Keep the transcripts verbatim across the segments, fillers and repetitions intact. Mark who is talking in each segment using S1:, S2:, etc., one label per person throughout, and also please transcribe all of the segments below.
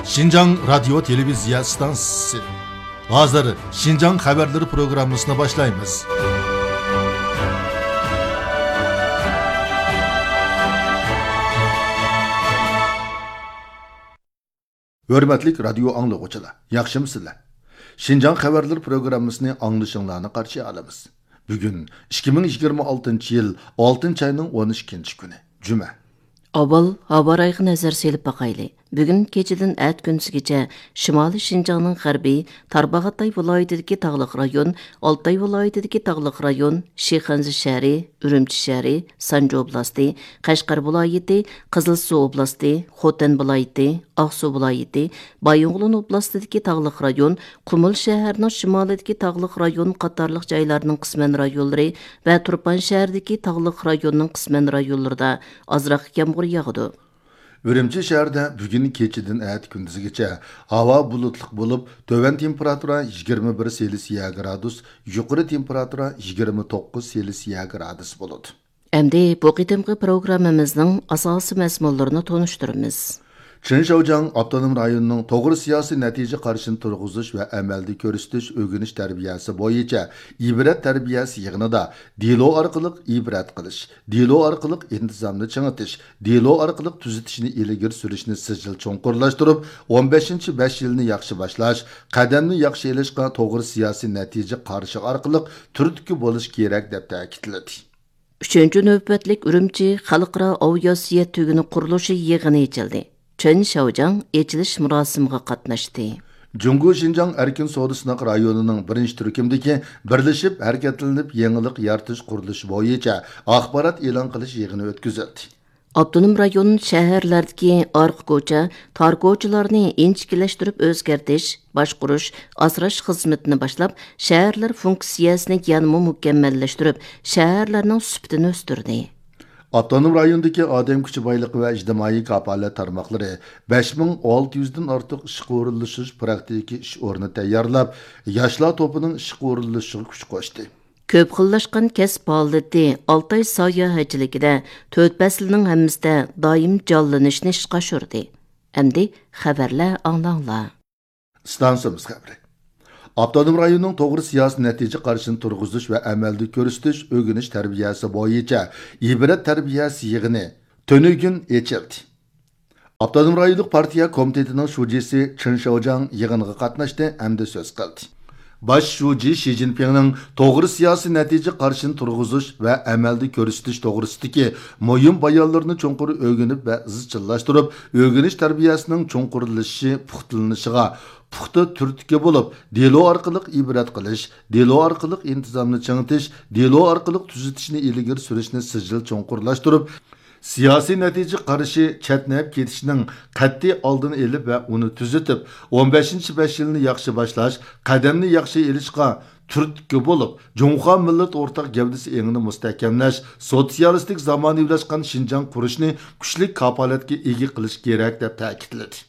S1: Şinjan Radyo Televizya Stansiyası. Hazır Şinjan Haberleri programmasına başlayımız. Hörmetlik radyo anlıqçılar, yaxşımsızlar. Şinjan Haberleri programmasını anglışınlarını qarşı alamiz. Bugün ikki ming yigirma oltinchi yil oltinchi ayning o'n ikkinchi kuni, Cuma.
S2: Avval havo rayığı nazar selip bakaylı. Bugün keçidin ət günsügece Şimali Şinjanның g'arbiy Tarbag'atay viloyatidagi tog'liq rayon, Altay viloyatidagi tog'liq rayon, Shixanzi shahri, Urumchi shahri, Sanju oblasti, Qashqar viloyati, Qizilsuv oblasti, Xotan viloyati, Aqsuv viloyati, Bayonqulon oblastidagi tog'liq rayon, Qumul shahrining shimolidagi tog'liq rayon qatorliq joylarning qisman rayonlari va Turpan shahridagi tog'liq rayonning qisman rayonlarida azroq yomg'ir yog'di.
S1: Urumchi shahrida bugun kechidin at kunduzgacha havo bulutliq bo'lib, töven temperatura yigirma bir Selsiya gradus, yuqori temperatura yigirma to'qqiz Selsiya gradus bo'ladi.
S2: Endi bu qitimqi programmamizning asosiy mazmunlarini tonishtiramiz.
S1: Çinşaojiang avtonom rayonining to'g'ri siyosiy natija qarshini turg'izish va amalda ko'rsatish o'rganish tarbiyasi bo'yicha ibrat tarbiyasi yig'inida dilo orqali ibrat qilish, dilo orqali intizomni chingitish, dilo orqali tuzitishni ilgari surishni sijil cho'nqurlashtirib, o'n beshinchi besh yilni yaxshi boshlash, qadamni yaxshi ilishga to'g'ri siyosiy natija qarshi orqali turtki bo'lish kerak deb ta'kidladi.
S2: uchinchi navbatlik Urumchi xalqaro aviasiyat tuguni qurilishi yig'ini ochildi. Çinşaojiang echilish murosimiga qatnashdi.
S1: Jungu Şinjan erkin savdo sınaq rayonining birinchi turkumdagi birlashib harakatlanib yangilik yaratish qurilishi bo'yicha axborot e'lon qilish yig'ini o'tkazildi.
S2: Avtonom rayon shaharlardagi orqa ko'cha, tor ko'chalarni inchikilashtirib o'zgartirish, boshqarish, asrash xizmatini boshlab, shaharlar funksiyasini yanada mukammallashtirib, shaharlarning sifatini o'stirdi.
S1: Avtonom rayondagi odam kuchi boyligi va ijtimoiy kafolat tarmoqlari besh ming olti yuz dan ortiq ish o'rinlashish praktiki ish o'rni tayyorlab, yoshlar to'pining ish o'rinlashiga kuch qo'shdi.
S2: Ko'p xillashgan kasb holati Altay sayohatchiligida to'rt faslning hammasida doim jonlanishni ishga oshirdi. Endi xabarlar anglanglar.
S1: Stansiyamiz xabari. Avtonom rayonning to'g'ri siyosiy natija qarshini turg'izish va amalda ko'rsatish o'rganish tarbiyasi bo'yicha ibrat tarbiyasi yig'ini to'nugun echildi. Avtonom rayonlik partiya komitetining shujisi Çinşaojiang yig'iniga qatnashdi hamda so'z qildi. Bosh shuji Xi Jinpingning to'g'ri siyosiy natija qarshini turg'izish va amalda ko'rsatish to'g'risidagi muhim bayonlarini cho'nqur o'rganib va izchillashtirib, o'rganish tarbiyasining cho'nqurlashishi, puxtalanishiga puxta turtki bo'lib, delo orqali ibrat qilish, delo orqali intizomni chingitish, delo orqali tuzitishni ilgari surishni sijil cho'nqurlashtirib, siyosiy natija qarishi chatnab ketishining qat'iy oldini olib va uni tuzitib, o'n beshinchi besh yilni yaxshi boshlash, qadamni yaxshi ilishga turtki bo'lib, Jumhur millat o'rtaq gavdasi engini mustahkamlash, sotsialistik zamonaviylashgan Şinjan qurishni kuchli kafolatga ega qilish kerak deb ta'kidladi.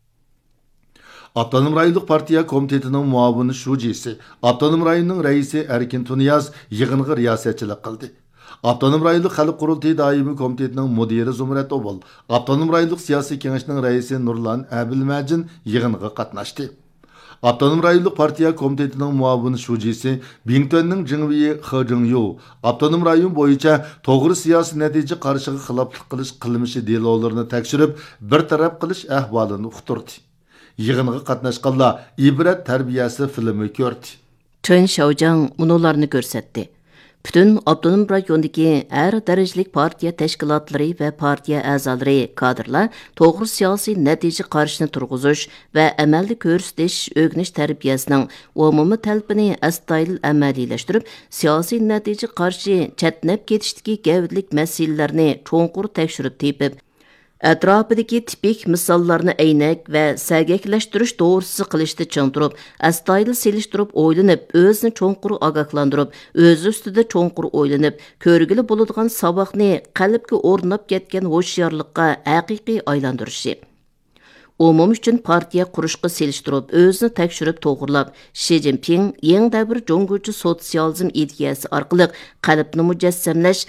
S1: Avtonom rayonlik partiya komitetining muavini shujisi, Avtonom rayonning raisi Erkin Tuniyaz yig'inga riyosatchilik qildi. Avtonom rayonlik xalq qurultiyi doimiy komitetining mudiri Zumrat Obul, Avtonom rayonlik siyosiy kengashining raisi Nurlan Abilmajin yig'inga qatnashdi. Avtonom rayonlik partiya komitetining muavini shujisi Bingtonning Jingwi He Jingyu, Avtonom rayon bo'yicha to'g'ri siyosiy natija qarshiga xiloflik qilish qilmishi delolarini tekshirib, bir taraf qilish ahvolini uqtirdi. Yig'inga qatnashganlar ibrat tarbiyasi filmi ko'rdi.
S2: Çinşaojiang munolarni ko'rsatdi. Bütün avtonom rayondagi har darajalik partiya tashkilotlari va partiya a'zolari, kadrlar to'g'ri siyosiy natija qarshini turg'izish va amalda ko'rsatish o'rganish tarbiyasining umumiy talabini astoydil amaliylashtirib, siyosiy natija qarshi chatnab ketishdagi gavdalik masalalarni cho'nqur tekshirib tepib, atrofidagi tipik misollarni aynak va sagaklashtirish to'g'risi qilishda ching turib, astoydil selishtirib o'ylanib, o'zini cho'nqur ogohlantirib, o'zi ustida cho'nqur o'ylanib, ko'rgili bo'ladigan saboqni qalbga o'rnab ketgan ho'shyorlikqa haqiqiy aylantirishi. Umum uchun partiya qurishga selishtirib, o'zini tekshirib to'g'rilab, Xi Jinping yangi davr Junguchi sotsializm ideyasi orqali qalbni mujassamlash,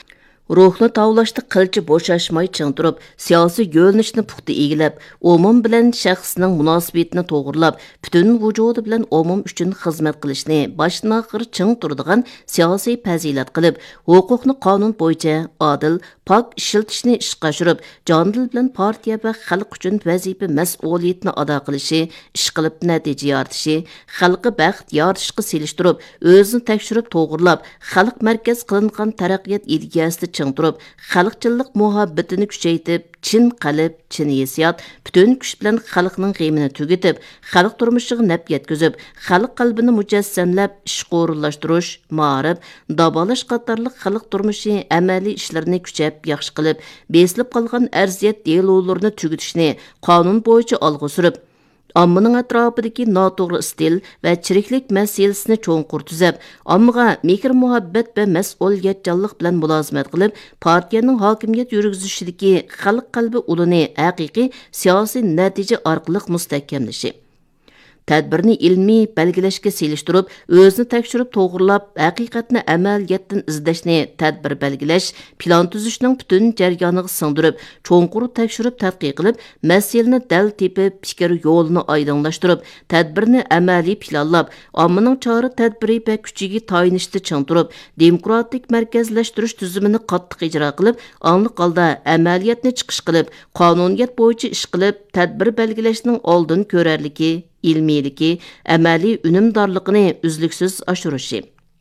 S2: Ruhni tavlashda qilchi bo'shashmay ching turib, siyosiy yo'nalishni puxta egilab, umum bilan shaxsning munosabatini to'g'rilab, butun vujudi bilan umum uchun xizmat qilishni boshdan oxir ching turadigan siyosiy fazilat qilib, huquqni qonun bo'yicha adil, pok ishlatishni ishga oshirib, jondil bilan partiya va xalq uchun vazifa mas'uliyatni ado qilishi, ish qilib natija yoritishi, xalqqa baxt yoritishga selishtirib, o'zini tekshirib to'g'rilab, xalq markaz qilingan taraqqiyot ideyasida ching turib, xalqchillik muhabbatini kuchaytirib, chin qalb, chin hissiyot, butun kuch bilan xalqning g'amini tugatib, xalq turmushiga naf yetkazib, xalq qalbini mujassamlab, ishga o'rinlashtirish, ma'rif, davolash qatorliq xalq turmushi amaliy ishlarini kuchayib, yaxshi qilib, besilib qolgan arziyat delolarni tugatishni qonun bo'yicha olg'a surib, ommaning atrofidagi noto'g'ri stil va chiriklik masalasini cho'nqur tuzab, ommaga mehr muhabbat va mas'uliyatchanlik bilan mulozimat qilib, partiyaning hokimiyat yurgizishidagi xalq qalbi ulini haqiqiy siyosiy natija orqali mustahkamlashi. Tadbirni ilmiy belgilashga selishtirib, o'zini tekshirib to'g'rilab, haqiqatni amaliyotdan izlashni tadbir belgilash, plan tuzishning butun jarayoniga singdirib, cho'nqur tekshirib tadqiq qilib, masalani dal tepib, fikr yo'lini oydinlashtirib, tadbirni amaliy planlab, ommaning chora tadbiri va kuchiga tayinishda ching turib, demokratik markazlashtirish tuzumini qattiq ijro qilib, anliq holda amaliyotni chiqish qilib, qonuniyat bo'yicha ish qilib, tadbir belgilashning oldin ko'rarligi, ilmiyligi, amaliy unumdorligini uzluksiz oshirishi.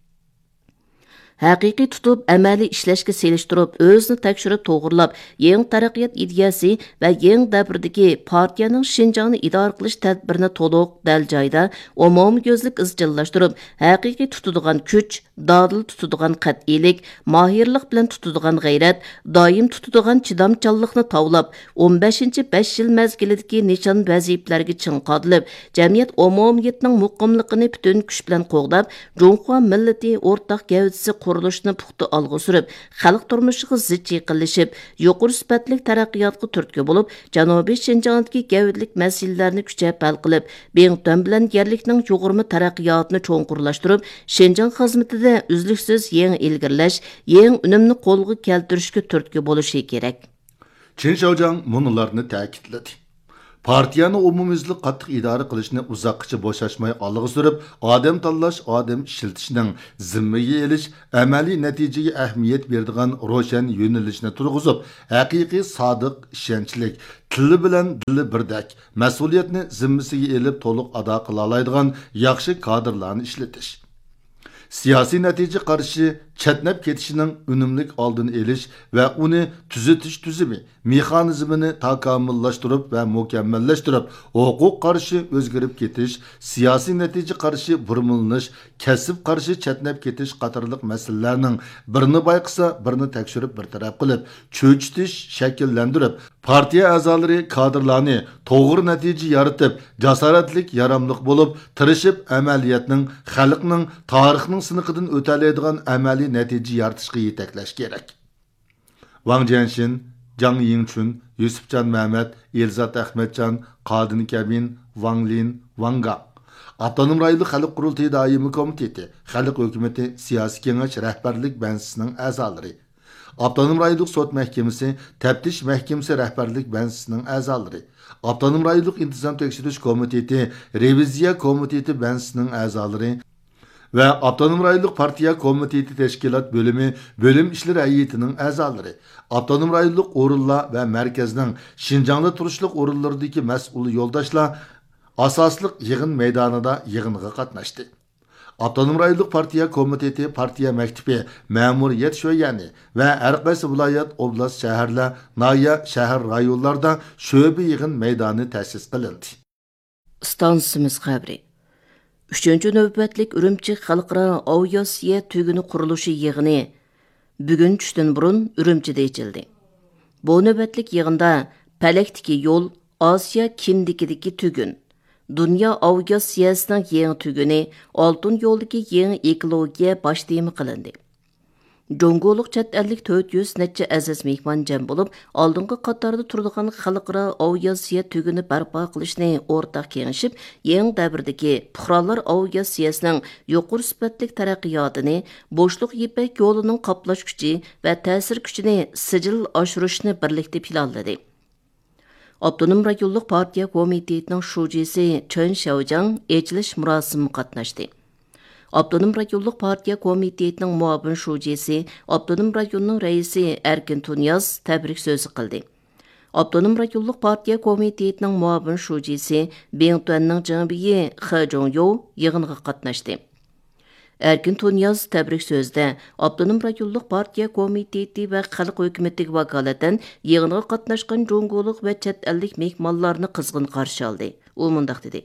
S2: Haqiqiy tutib, amaliy ishlashga selishtirib, o'zini tekshirib to'g'rilab, yangi taraqqiyot ideyasi va yangi davrdagi partiyaning Shinjongni idora qilish tadbirini to'liq dal joyda umumko'zlik izchillashtirib, haqiqiy tutadigan kuch, dadil tutadigan qat'iylik, mohirlik bilan tutadigan g'ayrat, doim tutadigan chidamchanlikni tavlab, o'n beshinchi besh yil mezgilidagi nishon vazifalarga ching qodilib, jamiyat umumiyatining muqimligini butun kuch bilan qo'g'dab, Junxo millati o'rtaq gavdasi qurilishni puxta olg'a surib, xalq turmushiga zich yaqinlashib, yuqori sifatli taraqqiyotga turtki bo'lib, Janubiy Shinjongdagi gavdalik masalalarni kuchayib hal qilib, Bengtan bilan yerlikning yuqori taraqqiyotini cho'nqurlashtirib, Shinjong xizmatida uzluksiz yangi ilgirlash, yangi unumni qo'lga keltirishga turtki bo'lishi kerak.
S1: Chin Shaojang munolarni ta'kidladi. Partiyani umumyuzli qattiq idora qilishni uzoqcha bo'shashmay olg'a surib, odam tanlash, odam ishlatishning zimmaga elish, amaliy natijaga ahamiyat beradigan ro'shan yo'nalishni turg'izib, haqiqiy sodiq ishonchlik, tili bilan dili birdak, mas'uliyatni zimmasiga elib to'liq ado qila oladigan yaxshi kadrlarni ishlatish. Siyosiy natija qarshi chatnab ketishining unumlik oldini elish va uni tuzatish tuzumi mexanizmini takomillashtirib va mukammallashtirib, huquq qarshi o'zgarib ketish, siyosiy natija qarshi burmilnish, kasb qarshi chatnab ketish qatorliq masalalarning birini bayqisa, birini tekshirib bir taraf qilib, cho'chitish shakllantirib, partiya a'zolari kadrlarni to'g'ri natija yaratib, jasoratlik, yaramliq bo'lib, tirishib amaliyatning, xalqning, tarixning siniqidan o'talaydigan amaliy natija yaratishga yetaklash kerak. Wang Jianshin, Zhang Yingchun, Yusufcan Mehmet, Elzat Ahmedcan, Qadin Kabin, Wang Lin, Wang Gang. Avtonom rayonlik xalq qurultiyi doimiy komiteti, xalq hukumati siyosiy kengash rahbarlik bansisining a'zolari, Avtonom rayonlik sud mahkamasi, taftish mahkamasi rahbarlik bansisining a'zolari, Avtonom rayonlik intizom tekshirish komiteti, reviziya komiteti bansisining a'zolari ve Avtonom rayonlik partiya komiteti teşkilat bölümü, bölüm işleri heyetining a'zolari, Avtonom rayonlik o'rinlar ve merkezning Şinjongda turishlik o'rinlaridagi mas'ul yo'ldoshlar asosliq yig'in maydonida yig'inga qatnashdi. Avtonom rayonlik partiya komiteti, partiya maktabi, ma'muriyat sho'yani ve har qaysi viloyat, oblast, shaharlar, noya, shahar rayonlarda sho'ba yig'in maydoni ta'sis qilindi.
S2: Stansimiz xabari. Üçüncü növbətlik Ürümçi Xalqaro Aviasiya tügünü qurulushi yig'ini bugun tushdan burun Ürümchida echildi. Bu növbətlik yig'inda Palakdagi yo'l, Osiyo kimligidagi tügün, Dunyo aviasiyasining yangi tügüni, Oltin yo'ldagi yangi ekologiya bosh temi qilindi. Жоңғолық чәт әлік төрт жүз нәтче әзіз мейман жәм болып, алдыңғы қатарды тұрдыған халықара Аудиосия түгіні барпа қылышны ортақ кеңішіп, ең дәбірдегі Пұқралар Аудиосиясының yoqur sifatlik taraqqiyotini, boşluq ipek yoluning qoplash kuchi va ta'sir kuchini sijil oshirishni birlikda planladi. Abdunum rayonluq partiya komitetining shujisi Chön Xiaojang echilish murosimi qatnashdi. Abdunum rayonluq partiya komitetining muavin shujisi, Abdunum rayonning raisi Erkin Tunyaz tabrik so'zi qildi. Abdunum rayonluq partiya komitetining muavin shujisi Bengtuanning janbiyi He Zhongyu yig'inga qatnashdi. Erkin Tunyaz tabrik so'zida Abdunum rayonluq partiya komiteti va xalq hukumatiga vakolatan yig'inga qatnashgan jo'ng'oliq va chet ellik mehmonlarni qizg'in qarshi oldi. U mundaq dedi: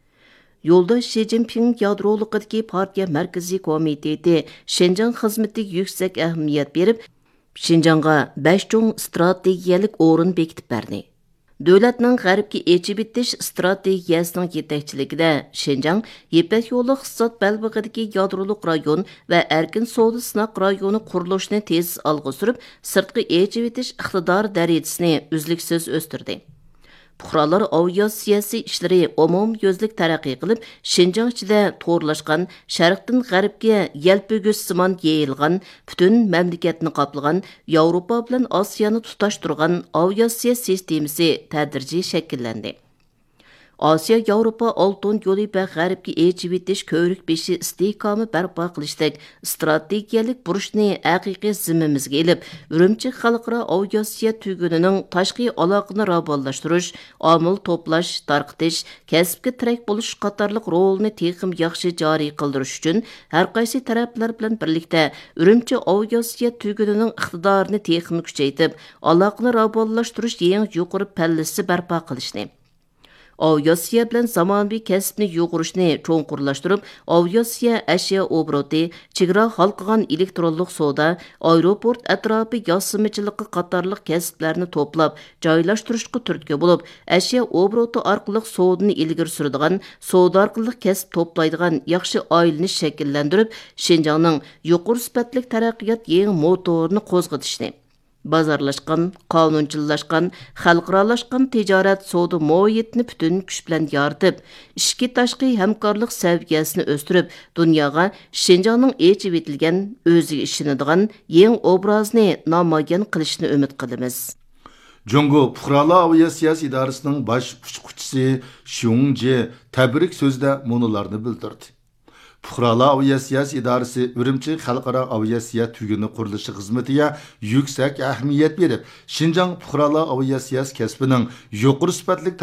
S2: Yoldaş Xi Jinping yadroluqidagi partiya markaziy komiteti Şinjan xizmatiga yuksak ahamiyat berib, Şinjanga besh cho'ng strategiyalik o'rin bekitib berdi. Dövlətning g'arbga echib etish strategiyasining yetakchiligida Şinjan Ipak yo'li iqtisod balbig'idagi yadroliq rayon va erkin savdo sinoq rayoni qurilishini tez olg'a surib, sirtqi echib etish iqtidor darajasini uzluksiz o'stirdi. Püqralar Audioosiyasi ishlari umum gözlük taraqqiy qilib, Şinjan ichida to'g'rilashgan, sharqdan g'arbga yelpig'uch simon yeyilgan, butun mamlakatni qoplagan, Yevropa bilan Osiyoni tutashtirgan Audioosiya sistemasi tadrijiy shakllandi. Osiyo Yevropa oltin yo'li va g'arbga echib etish ko'rik beshi istehkomi barpo qilishdek strategiyalik burishni haqiqiy zimmamizga elib, Urumchi xalqaro Audioosiya tugunining tashqi aloqani ravonlashtirish, omil to'plash, tarqitish, kasbga tirak bo'lish qatorliq rolni texim yaxshi joriy qildirish uchun har qaysi taraflar bilan birlikda Urumchi Audioosiya tugunining iqtidorini texim kuchaytirib, aloqani ravonlashtirish eng yuqori pallasi barpo qilishni, Audioosiya bilan zamonaviy kasbni yo'g'irishni cho'nqurlashtirib, Audioosiya ashyo obroti, chegara halqagan elektronlik savdo, aeroport atrofi yossimichilikqa qatorliq kasblarni to'plab, joylashtirishga turtki bo'lib, ashyo obroti orqali savdoni ilgari suradigan, savdo orqali kasb to'playdigan yaxshi oilani shakllantirib, Şinjanning yuqori sifatlik taraqqiyot eng motorini qo'zg'atishni, bozorlashgan, qonunchillashgan, xalqaralashgan tijorat savdo muhitini butun kuch bilan yoritib, ishki tashqi hamkorlik saviyasini o'stirib, dunyoga Şinjanning echib etilgan, o'ziga ishonadigan eng obrazni namoyon qilishni umid qilamiz.
S1: Jungo Püqralar Audioosiyasi idorasining bosh uchquchisi Xiongji tabrik so'zida munolarni bildirdi. Püqralar Audioosiyasi idorasi Urumchi xalqaro aviasiya tuguni qurilishi xizmatiga yuksak ahamiyat berib, Şinjan Püqralar Audioosiyasi kasbining yuqori sifatli